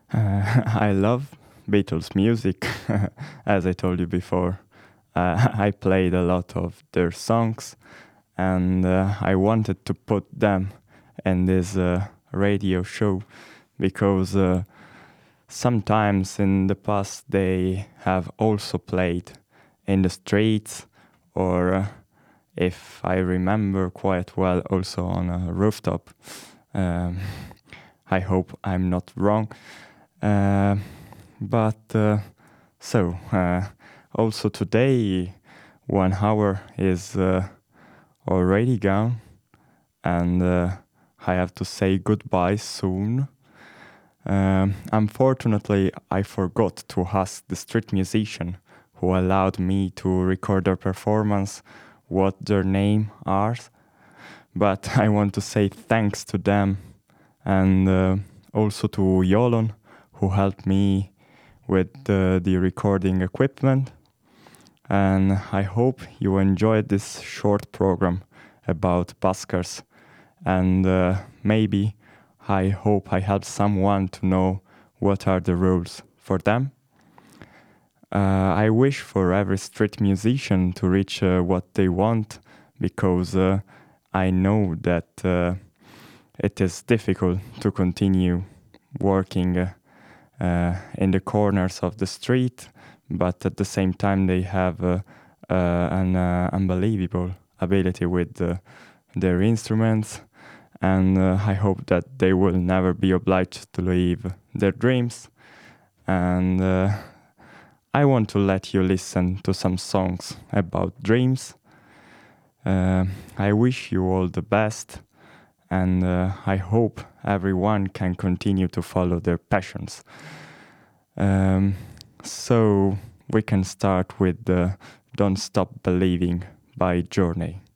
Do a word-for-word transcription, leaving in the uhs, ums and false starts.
Uh, I love Beatles music, as I told you before. Uh, I played a lot of their songs, and uh, I wanted to put them in this uh, radio show because uh, sometimes in the past they have also played in the streets, or uh, if I remember quite well, also on a rooftop. Um, I hope I'm not wrong. Uh, but uh, so, uh, also today, one hour is uh, already gone, and uh, I have to say goodbye soon. Um, unfortunately, I forgot to ask the street musician who allowed me to record their performance what their name are, but I want to say thanks to them, and uh, also to Yolon who helped me with uh, the recording equipment. And I hope you enjoyed this short program about buskers, and uh, maybe I hope I helped someone to know what are the rules for them. Uh, I wish for every street musician to reach uh, what they want, because uh, I know that uh, it is difficult to continue working uh, uh, in the corners of the street, but at the same time they have uh, uh, an uh, unbelievable ability with uh, their instruments, and uh, I hope that they will never be obliged to leave their dreams. And uh, I want to let you listen to some songs about dreams. Uh, I wish you all the best, and uh, I hope everyone can continue to follow their passions. Um, so we can start with the Don't Stop Believing by Journey.